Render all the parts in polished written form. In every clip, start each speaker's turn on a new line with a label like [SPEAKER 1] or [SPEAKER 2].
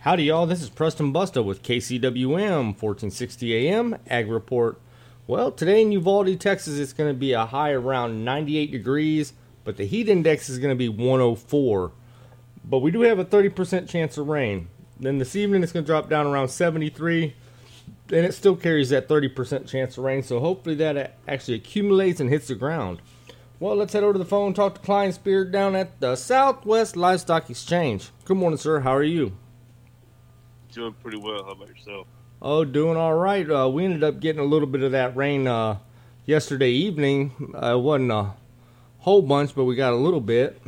[SPEAKER 1] Howdy, y'all. This is Preston Busta with KCWM 1460 AM Ag Report. Well, today in Uvalde, Texas, it's going to be a high around 98 degrees, but the heat index is going to be 104. But we do have a 30% chance of rain. Then this evening, it's going to drop down around 73, and it still carries that 30% chance of rain, so hopefully that actually accumulates and hits the ground. Well, let's head over to the phone and talk to Klein Spear down at the Southwest Livestock Exchange. Good morning, sir. How are you?
[SPEAKER 2] Doing pretty well. How about yourself?
[SPEAKER 1] Oh, doing all right. We ended up getting a little bit of that rain yesterday evening. It wasn't a whole bunch, but we got a little bit.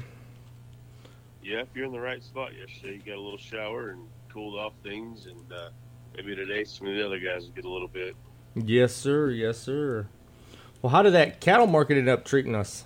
[SPEAKER 2] Yeah, if you're in the right spot yesterday, you got a little shower and cooled off things, and maybe today some of the other guys will get a little bit.
[SPEAKER 1] Yes, sir. Yes, sir. Well, how did that cattle market end up treating us?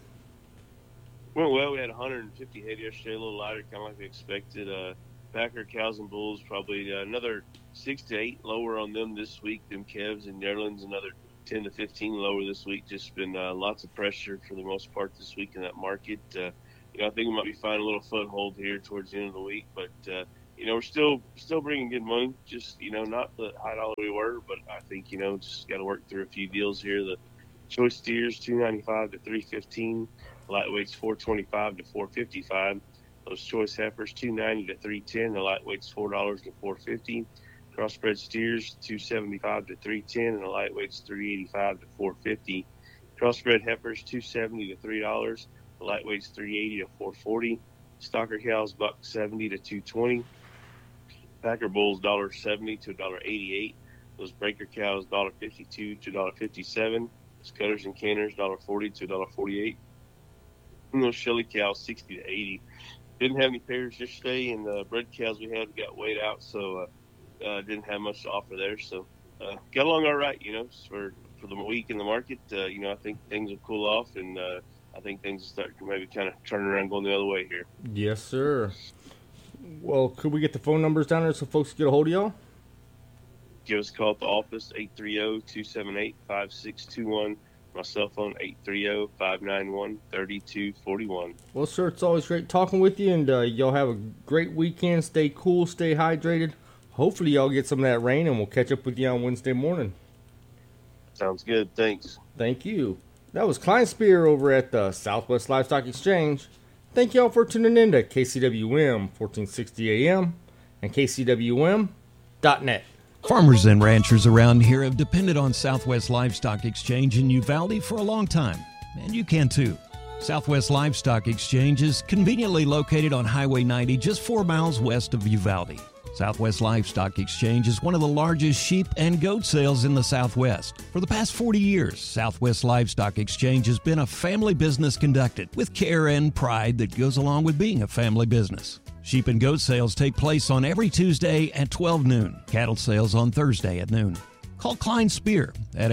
[SPEAKER 2] Well, we had 150 head yesterday, a little lighter, kind of like we expected. Packer, cows, and bulls, probably another 6 to 8 lower on them this week. Them calves and yearlings, another 10 to 15 lower this week. Just been lots of pressure for the most part this week in that market. I think we might be finding a little foothold here towards the end of the week, but we're still bringing good money. Just not the high dollar we were, but I think just got to work through a few deals here. The choice steers $295 to $315, lightweights $425 to $455. Those choice heifers $290 to $310. The lightweights $4 to $450. Crossbred steers $275 to $310, and the lightweights $385 to $450. Crossbred heifers $270 to $3. The lightweights $380 to $440. Stocker cows $170 to $220. Packer bulls $1.70 to $1.88. Those breaker cows $1.52 to $1.57. Scutters and canners $1.40 to $1.48. And those Shelly cows $60 to $80. Didn't have any pairs yesterday, and the bred cows we had got weighed out, so didn't have much to offer there. So got along all right, for the week in the market. I think things will cool off, and I think things will start to maybe kind of turn around going the other way here.
[SPEAKER 1] Yes, sir. Well, could we get the phone numbers down there so folks can get a hold of y'all?
[SPEAKER 2] Give us a call at the office, 830-278-5621. My cell phone, 830-591-3241.
[SPEAKER 1] Well, sir, it's always great talking with you, and y'all have a great weekend. Stay cool, stay hydrated. Hopefully y'all get some of that rain, and we'll catch up with you on Wednesday morning.
[SPEAKER 2] Sounds good. Thanks.
[SPEAKER 1] Thank you. That was Klein Spear over at the Southwest Livestock Exchange. Thank y'all for tuning in to KCWM 1460 AM and KCWM.net.
[SPEAKER 3] Farmers and ranchers around here have depended on Southwest Livestock Exchange in Uvalde for a long time, and you can too. Southwest Livestock Exchange is conveniently located on Highway 90 just 4 miles west of Uvalde. Southwest Livestock Exchange is one of the largest sheep and goat sales in the Southwest. For the past 40 years, Southwest Livestock Exchange has been a family business conducted with care and pride that goes along with being a family business. Sheep and goat sales take place on every Tuesday at 12 noon. Cattle sales on Thursday at noon. Call Klein Spear at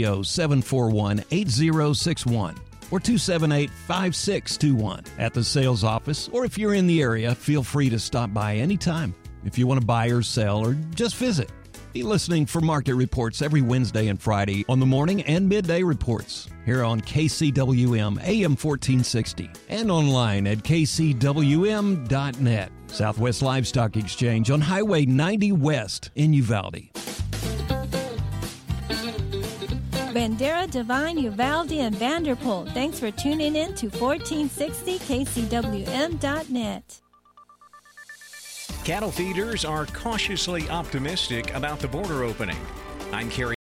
[SPEAKER 3] 830-741-8061 or 278-5621 at the sales office, or if you're in the area, feel free to stop by anytime if you want to buy or sell or just visit. Be listening for market reports every Wednesday and Friday on the morning and midday reports here on KCWM AM 1460 and online at KCWM.net. Southwest Livestock Exchange on Highway 90 West in Uvalde.
[SPEAKER 4] Bandera, Divine, Uvalde, and Vanderpool. Thanks for tuning in to 1460 KCWM.net.
[SPEAKER 5] Cattle feeders are cautiously optimistic about the border opening. I'm Kerry